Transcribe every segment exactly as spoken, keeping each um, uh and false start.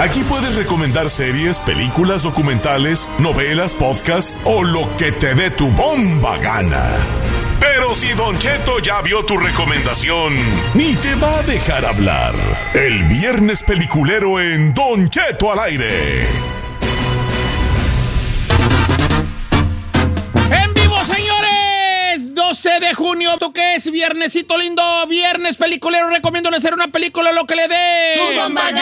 Aquí puedes recomendar series, películas, documentales, novelas, podcasts o lo que te dé tu bomba gana. Pero si Don Cheto ya vio tu recomendación, ni te va a dejar hablar. El viernes peliculero en Don Cheto al aire. ¡En vivo, señores! doce de junio, ¿tú qué es? Viernesito lindo, viernes peliculero. Recomiendo hacer una película lo que le dé. ¡Tu bomba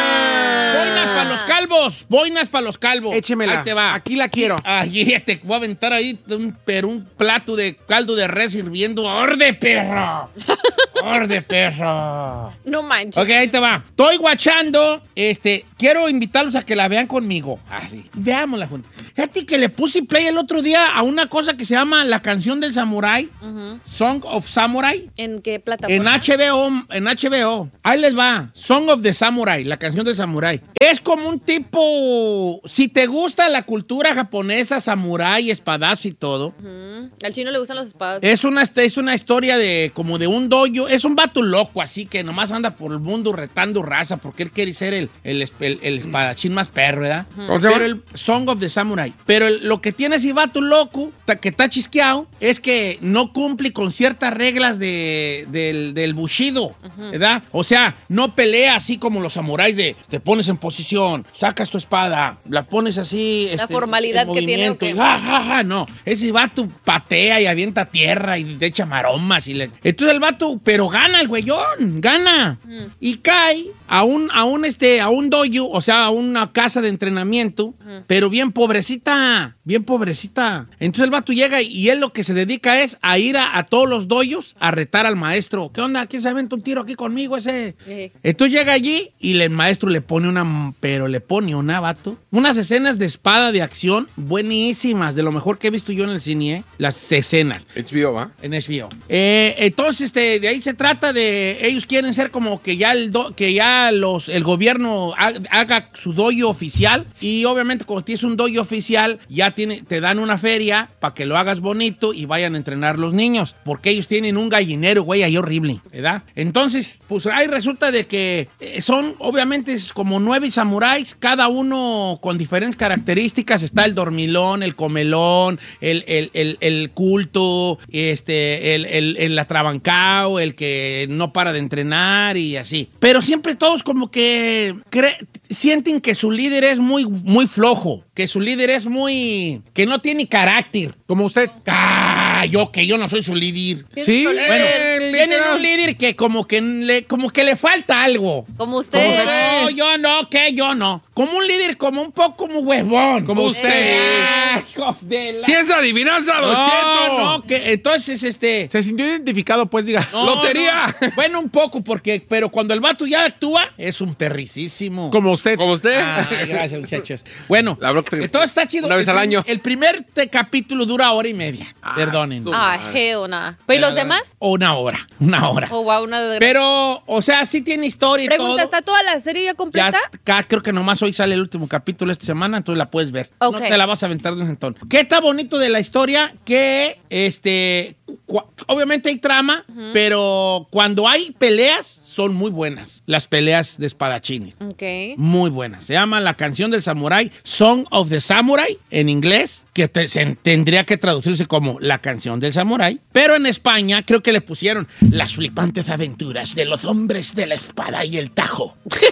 gana! Boinas para los calvos, boinas para los calvos. Échemela. Ahí te va. Aquí la quiero. Allí te voy a aventar ahí un, pero un plato de caldo de res hirviendo. ¡Orde, perro! ¡Orde, perro! No manches. Ok, ahí te va. Estoy guachando. Este, quiero invitarlos a que la vean conmigo. Así. Ah, veámosla juntos. Fíjate que le puse play el otro día a una cosa que se llama La Canción del Samurai. Uh-huh. Song of Samurai. ¿En qué plataforma? En H B O. En H B O. Ahí les va. Song of the Samurai. La Canción del Samurai. Es como un tipo... Si te gusta la cultura japonesa, samurai, espadas y todo. Uh-huh. Al chino le gustan los espadas. Es una, es una historia de como de un dojo. Es un vato loco, así que nomás anda por el mundo retando raza porque él quiere ser el, el, el, el espadachín más perro, ¿verdad? Uh-huh. Pero el Song of the Samurai. Pero el, lo que tiene ese vato loco, ta, que está chisqueado, es que no cumple con ciertas reglas de, del, del bushido, uh-huh. ¿verdad? O sea, no pelea así como los samuráis de te pones en posición, sacas tu espada, la pones así. La este, formalidad en que tiene. y ja, ja, ja, no. Ese vato patea y avienta tierra y le echa maromas. Y le... Entonces el vato, pero gana el güeyón, gana. Mm. Y cae a un, a un, este, a un dojo, o sea, a una casa de entrenamiento, mm. pero bien pobrecita, bien pobrecita. Entonces el vato llega y él lo que se dedica es a ir a, a todos los dojos a retar al maestro. ¿Qué onda? ¿Quién se aventa un tiro aquí conmigo ese? Sí. Entonces llega allí y el maestro le pone una, pero le pone una, vato, unas escenas de espada de acción buenísimas, de lo mejor que he visto yo en el cine, ¿eh? Las escenas. H B O, ¿va? En H B O. Eh, entonces, este, de ahí se trata de, ellos quieren ser como que ya el, do, que ya los, el gobierno haga su dojo oficial y obviamente cuando tienes un dojo oficial ya tiene, te dan una feria para que lo hagas bonito y vayan a entrenar los niños, porque ellos tienen un gallinero, güey, ahí horrible, ¿verdad? Entonces, pues ahí resulta de que son, obviamente, como nueve samuráis, cada uno con diferentes características. Está el dormilón, el comelón, el, el, el, el culto, este, el, el, el atrabancao, el que no para de entrenar y así. Pero siempre todos como que cre- sienten que su líder es muy, muy flojo, que su líder es muy... que no tiene carácter. Como usted. Ah, yo que yo no soy su líder. Sí. Bueno, eh, tienen un líder que como que le, como que le falta algo. Como usted. No, yo no, que yo no. Como un líder, como un poco como huevón. Como usted. Ah, hijos de la... ¡Si es adivinanza, Don No, Cheto! no, que entonces este... Se sintió identificado, pues, diga. No, ¡Lotería! no. Bueno, un poco, porque, pero cuando el vato ya actúa, es un perricísimo. Como usted. Como usted. Ay, gracias, muchachos. Bueno, La broca- entonces está chido. Una vez el, al año. El primer te- capítulo dura hora y media. Ah, Perdonen. Ah, hell nah. ¿Pero los demás? O una hora, una hora. Oh, wow, una de... Pero, o sea, sí tiene historia y Pregunta, todo. ¿está toda la serie ya completa? Ya, ca- creo que nomás hoy sale el último capítulo esta semana, entonces la puedes ver. Ok. No te la vas a aventar de un sentón. ¿Qué está bonito de la historia? Que, este, cu- obviamente hay trama, uh-huh. pero cuando hay peleas, son muy buenas. Las peleas de espadachines. Ok. Muy buenas. Se llama La Canción del Samurai, Song of the Samurai, en inglés, que te- se, tendría que traducirse como La Canción del Samurai. Pero en España creo que le pusieron Las flipantes aventuras de los hombres de la espada y el tajo.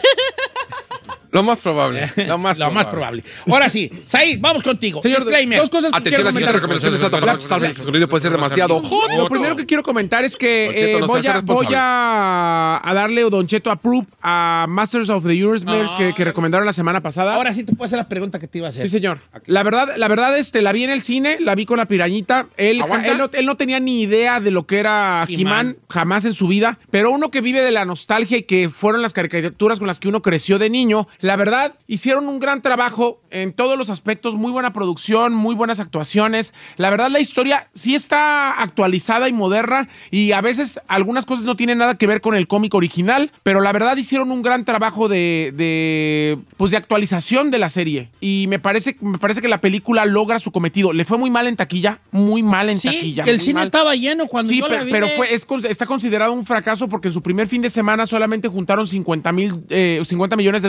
Lo más probable. Lo más Lo probable. más probable. Ahora sí, Said, vamos contigo. Señor, Disclaimer. dos cosas que Atención, quiero la siguiente comentar. recomendación es apta para que el sonido puede ser demasiado hot. Lo primero que quiero comentar es que Don Cheto eh, no se voy, hace a, responsable. voy a, a darle Don Cheto approve a Masters of the Universe Ah. que, que recomendaron la semana pasada. Ahora sí te puedo hacer la pregunta que te iba a hacer. Sí, señor. La verdad, la verdad, este, la vi en el cine, la vi con la pirañita. Él, ¿Aguanta? él, no, él no tenía ni idea de lo que era He-Man. He-Man, jamás en su vida. Pero uno que vive de la nostalgia y que fueron las caricaturas con las que uno creció de niño, la verdad, hicieron un gran trabajo en todos los aspectos. Muy buena producción, muy buenas actuaciones. La verdad, la historia sí está actualizada y moderna y a veces algunas cosas no tienen nada que ver con el cómic original, pero la verdad hicieron un gran trabajo de, de pues de actualización de la serie y me parece, me parece que la película logra su cometido. Le fue muy mal en taquilla, muy mal en Sí, taquilla. el muy cine mal. estaba lleno cuando Sí, yo la pe- vi. pero fue, es, con- está considerado un fracaso porque en su primer fin de semana solamente juntaron cincuenta mil, eh, cincuenta millones de dólares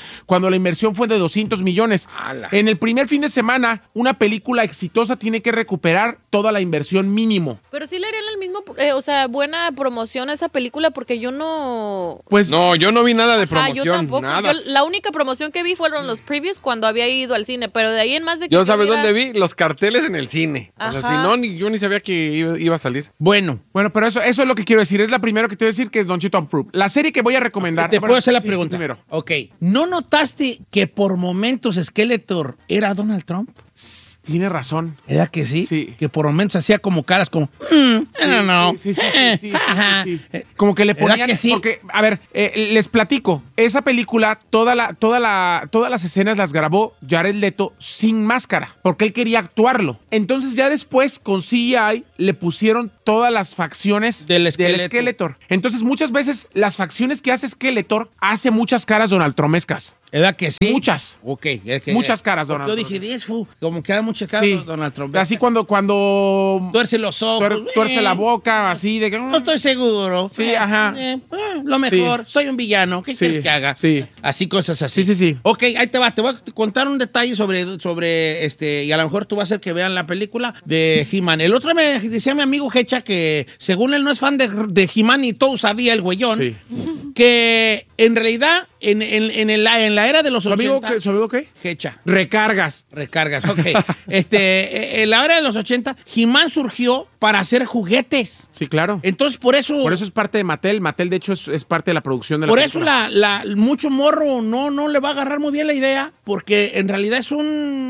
cuando la inversión fue de doscientos millones. ¡Hala! En el primer fin de semana, una película exitosa tiene que recuperar toda la inversión mínimo. Pero sí le harían el mismo, eh, o sea, buena promoción a esa película porque yo no... Pues No, yo no vi nada de Ah, promoción, yo tampoco. nada. Yo- la única promoción que vi fueron los previews cuando había ido al cine, pero de ahí en más de que Yo, ¿sabes viera- dónde vi? Los carteles en el cine. O sea, Ajá. si no, ni, yo ni sabía que iba, iba a salir. Bueno, Bueno, pero eso, eso es lo que quiero decir. Es la primera que te voy a decir que es Don Cheto Approved. La serie que voy a recomendar. te Bueno, puedo hacer la sí, sí, pregunta. primero. Ok. ¿No notaste que por momentos Skeletor era Donald Trump? Tiene razón. ¿Era que sí? Sí. Que por momentos hacía como caras como... Mm, I don't know. Sí, sí, sí, Eh, sí, sí, sí, ajá. sí, sí. Como que le ¿Verdad ponían... que sí? Porque, a ver, eh, les platico. Esa película, toda la, toda la, todas las escenas las grabó Jared Leto sin máscara, porque él quería actuarlo. Entonces ya después, con C G I, le pusieron todas las facciones Del Skeletor. Skeletor. Entonces muchas veces las facciones que hace Skeletor hace muchas caras Donald Trumescas. ¿Verdad que sí? Muchas. Ok. Es que, Muchas caras, porque Donald Yo dije, Trump. "Diez, fu", como que hay muchas caras Sí. Donald Trump. Así cuando, cuando Tuerce los ojos. tuer- tuerce eh, la boca, así de que... No estoy seguro. Sí, Eh, ajá. eh, eh, lo mejor. Soy un villano. ¿Qué Sí, quieres que haga? sí. Así, cosas así. Sí, sí, sí. Ok, ahí te va. Te voy a contar un detalle sobre, sobre este, y a lo mejor tú vas a hacer que vean la película de He-Man. El otro me decía mi amigo Hecha que según él no es fan de, de He-Man y todo sabía el güeyón, Sí. que en realidad en, en, en, el- en la era de los ¿Su amigo ochenta... qué? ¿Su amigo qué? Hecha. Recargas. Recargas, ok. este, en la era de los ochenta, He-Man surgió para hacer juguetes. Sí, claro. Entonces, por eso... Por eso es parte de Mattel. Mattel, de hecho, es, es parte de la producción de la Por eso película. la, la, mucho morro no, no le va a agarrar muy bien la idea, porque en realidad es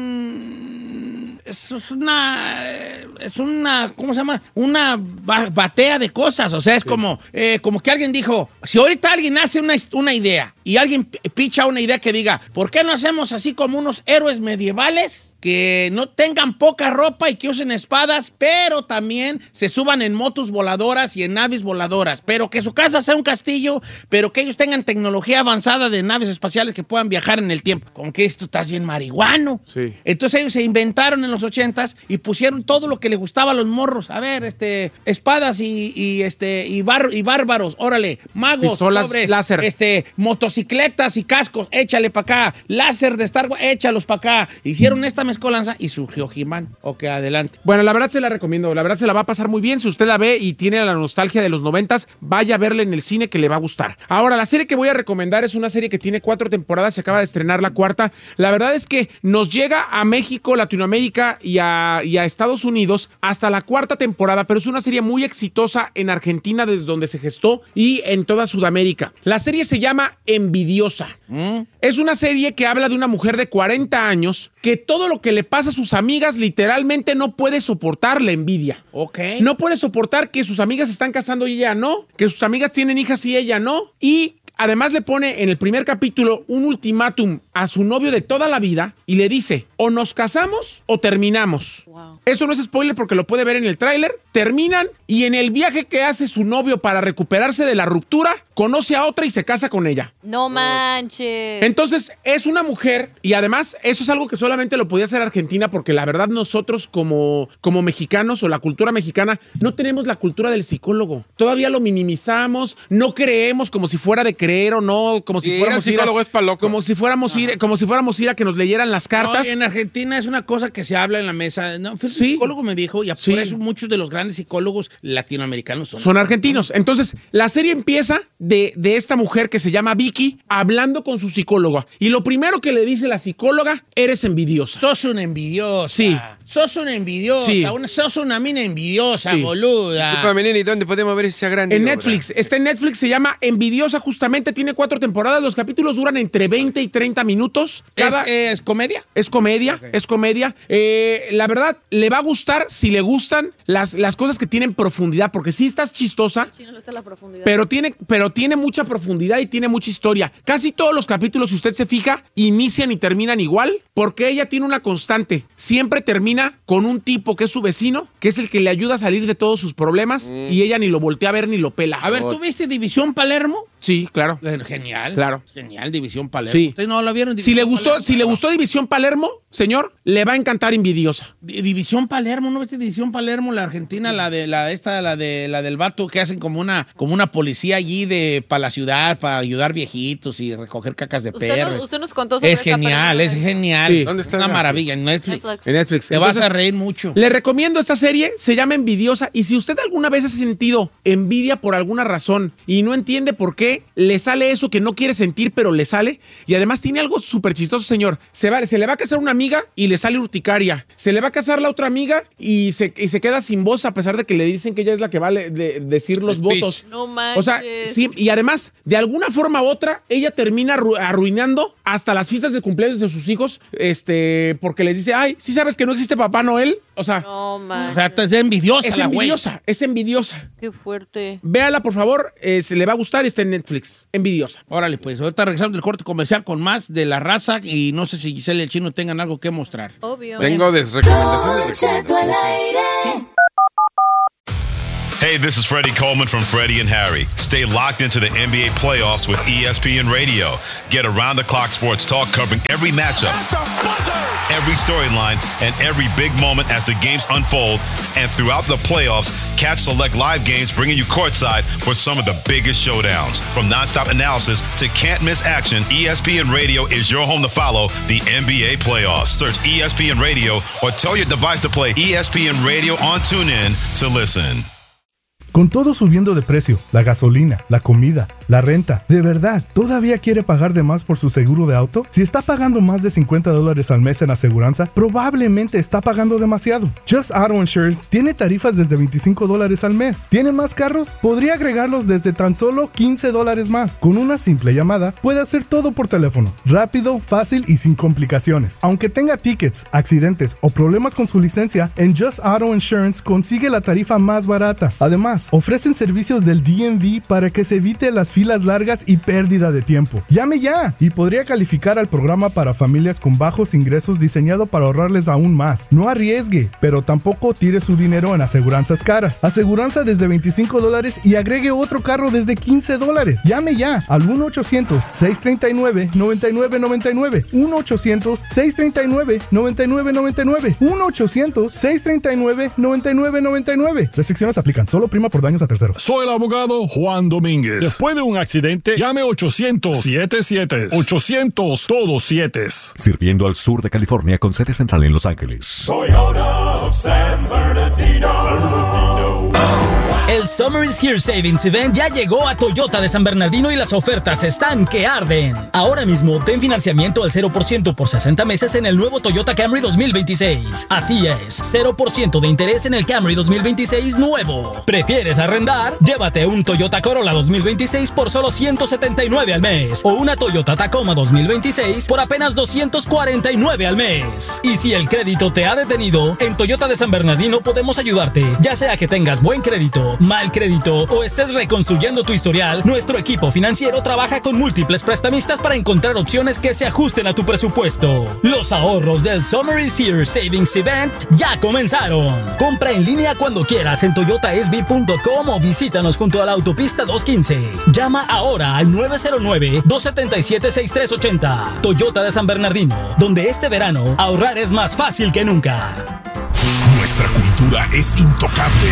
un... Es una... Es una... ¿Cómo se llama? Una ba- batea de cosas. O sea, es como, eh, como que alguien dijo, si ahorita alguien hace una, una idea y alguien p- picha una idea que diga, ¿por qué no hacemos así como unos héroes medievales que no tengan poca ropa y que usen espadas, pero también se suban en motos voladoras y en naves voladoras, pero que su casa sea un castillo, pero que ellos tengan tecnología avanzada de naves espaciales que puedan viajar en el tiempo? Como que esto está bien marihuano. Sí. Entonces ellos se inventaron en los ochentas y pusieron todo lo que les gustaba a los morros. A ver, este, espadas y, y, este, y, bar- y bárbaros, órale, magos, Pistolas sobres, láser. este, motocicletas y cascos, échale para acá, láser de Star Wars, échalos para acá. Hicieron esta mezcolanza y surgió He-Man. Ok, adelante. Bueno, la verdad se la recomiendo. La verdad se la va a pasar muy bien. Si usted la ve y tiene la nostalgia de los noventas, vaya a verla en el cine que le va a gustar. Ahora, la serie que voy a recomendar es una serie que tiene cuatro temporadas. Se acaba de estrenar la cuarta. La verdad es que nos llega a México, Latinoamérica y a, y a Estados Unidos hasta la cuarta temporada, pero es una serie muy exitosa en Argentina, desde donde se gestó, y en toda Sudamérica. La serie se llama Envidiosa. Es una serie que habla de una mujer de cuarenta años que todo lo que le pasa a sus amigas literalmente no puede soportar la envidia. Ok. No puede soportar que sus amigas se están casando y ella no, que sus amigas tienen hijas y ella no, y además le pone en el primer capítulo un ultimátum a su novio de toda la vida y le dice, o nos casamos o terminamos. Wow. Eso no es spoiler porque lo puede ver en el tráiler. Terminan y en el viaje que hace su novio para recuperarse de la ruptura, conoce a otra y se casa con ella. No manches. Entonces, es una mujer, y además, eso es algo que solamente lo podía hacer Argentina, porque la verdad nosotros como, como mexicanos o la cultura mexicana, no tenemos la cultura del psicólogo. Todavía lo minimizamos, no creemos como si fuera de creer o no, como si Sí, fuéramos el ir a, psicólogo es pa' loco. como si fuéramos ir, como si fuéramos ir a que nos leyeran las cartas. No, en Argentina es una cosa que se habla en la mesa. No, fue un Sí. psicólogo me dijo, y Sí. por eso muchos de los grandes psicólogos latinoamericanos son. Son argentinos. Entonces, la serie empieza de, de esta mujer que se llama Vicky hablando con su psicóloga. Y lo primero que le dice la psicóloga, eres envidiosa. Sos una envidiosa. Sí. Sos una envidiosa. Sí. Una, sos una mina envidiosa, Sí. boluda. Disculpame, nene, ¿dónde podemos ver esa gran En obra? Netflix, está en Netflix, se llama Envidiosa, justamente tiene cuatro temporadas, los capítulos duran entre veinte y treinta minutos. Cada, ¿Es, es comedia? Es comedia, es comedia. Eh, la verdad, le va a gustar si le gustan las, las cosas que tienen profundidad, porque sí estás chistosa, Sí, no está la profundidad. pero tiene, pero tiene mucha profundidad y tiene mucha historia. Casi todos los capítulos, si usted se fija, inician y terminan igual, porque ella tiene una constante. Siempre termina con un tipo que es su vecino, que es el que le ayuda a salir de todos sus problemas, y ella ni lo voltea a ver ni lo pela. A ver, ¿tú viste División Palermo? Sí, claro. Bueno, genial. Claro. Genial, División Palermo. Sí. ¿Ustedes no la vieron? Si División le gustó, Palermo? si le gustó División Palermo, señor, le va a encantar Envidiosa. Di- División Palermo, ¿no viste División Palermo? La Argentina, la de la esta, la de la del vato que hacen como una, como una policía allí de para la ciudad, para ayudar viejitos y recoger cacas de Usted perros. nos, usted nos contó sobre Es esta genial, película. es genial. Sí. ¿Dónde está Una esa? maravilla en Netflix. Netflix. En Netflix. Te vas Entonces, a reír mucho. le recomiendo esta serie, se llama Envidiosa, y si usted alguna vez ha sentido envidia por alguna razón y no entiende por qué, le sale eso que no quiere sentir, pero le sale, y además tiene algo súper chistoso, señor. Se, va, se le va a casar una amiga y le sale urticaria. Se le va a casar la otra amiga y se, y se queda sin voz a pesar de que le dicen que ella es la que va a le- de- decir los Speech. votos. No manches. O sea, sí, y además, de alguna forma u otra, ella termina arru- arruinando hasta las fiestas de cumpleaños de sus hijos, este, porque les dice, ay, ¿sí sabes que no existe Papá Noel? O sea, No O manches. sea, es envidiosa es la güey. envidiosa, es envidiosa. Qué fuerte. Véala, por favor, eh, se le va a gustar, está en Netflix. Envidiosa. Órale, pues, ahorita regresamos del corte comercial con más de la raza y no sé si Giselle y el Chino tengan algo que mostrar. Obvio. Tengo desrecomendaciones. Cheto al aire. Hey, this is Freddie Coleman from Freddie and Harry. Stay locked into the N B A playoffs with E S P N Radio. Get around-the-clock sports talk covering every matchup, every storyline, and every big moment as the games unfold. And throughout the playoffs, catch select live games bringing you courtside for some of the biggest showdowns. From nonstop analysis to can't-miss action, E S P N Radio is your home to follow the N B A playoffs. Search E S P N Radio or tell your device to play E S P N Radio on TuneIn to listen. Con todo subiendo de precio, la gasolina, la comida, la renta, ¿de verdad todavía quiere pagar de más por su seguro de auto? Si está pagando más de cincuenta dólares al mes en aseguranza, probablemente está pagando demasiado. Just Auto Insurance tiene tarifas desde veinticinco dólares al mes. ¿Tiene más carros? Podría agregarlos desde tan solo quince dólares más. Con una simple llamada, puede hacer todo por teléfono. Rápido, fácil y sin complicaciones. Aunque tenga tickets, accidentes o problemas con su licencia, en Just Auto Insurance consigue la tarifa más barata. Además, ofrecen servicios del D M V para que se evite las filas largas y pérdida de tiempo. Llame ya y podría calificar al programa para familias con bajos ingresos diseñado para ahorrarles aún más. No arriesgue, pero tampoco tire su dinero en aseguranzas caras. Aseguranza desde veinticinco dólares y agregue otro carro desde quince dólares. Llame ya al uno ochocientos, seiscientos treinta y nueve, noventa y nueve noventa y nueve. uno ochocientos, seiscientos treinta y nueve, noventa y nueve noventa y nueve. uno ochocientos, seiscientos treinta y nueve, noventa y nueve noventa y nueve. Restricciones aplican. Solo prima por daños a terceros. Soy el abogado Juan Domínguez. Después de un accidente, llame ochocientos, siete siete. ochocientos, todos siete. Sirviendo al sur de California con sede central en Los Ángeles. Toyota of San Bernardino. El Summer is Here Savings Event ya llegó a Toyota de San Bernardino y las ofertas están que arden. Ahora mismo obtén financiamiento al cero por ciento por sesenta meses en el nuevo Toyota Camry dos mil veintiséis. Así es, cero por ciento de interés en el Camry dos mil veintiséis nuevo. ¿Prefieres arrendar? Llévate un Toyota Corolla dos mil veintiséis por solo ciento setenta y nueve al mes o una Toyota Tacoma dos mil veintiséis por apenas doscientos cuarenta y nueve al mes. Y si el crédito te ha detenido, en Toyota de San Bernardino podemos ayudarte, ya sea que tengas buen crédito, mal crédito o estés reconstruyendo tu historial. Nuestro equipo financiero trabaja con múltiples prestamistas para encontrar opciones que se ajusten a tu presupuesto. Los ahorros del Summer is Here Savings Event ya comenzaron. Compra en línea cuando quieras en toyota s b punto com o visítanos junto a la autopista doscientos quince. Llama ahora al nueve cero nueve, dos siete siete, seis tres ocho cero. Toyota de San Bernardino, donde este verano ahorrar es más fácil que nunca. Nuestra cultura es intocable.